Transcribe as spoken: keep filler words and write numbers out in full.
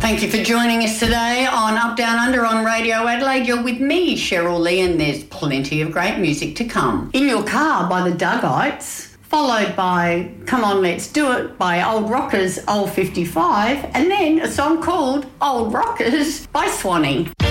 Thank you for joining us today on Up Down Under on Radio Adelaide. You're with me, Cheryl Lee, and there's plenty of great music to come. In Your Car by the Duggites, followed by Come On Let's Do It by Old Rockers, Old fifty-five, and then a song called Old Rockers by Swanee.